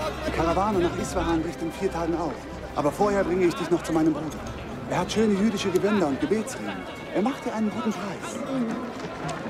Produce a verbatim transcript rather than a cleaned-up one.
Die Karawane nach Isfahan bricht in vier Tagen auf. Aber vorher bringe ich dich noch zu meinem Bruder. Er hat schöne jüdische Gewänder und Gebetsringe. Er macht dir einen guten Preis.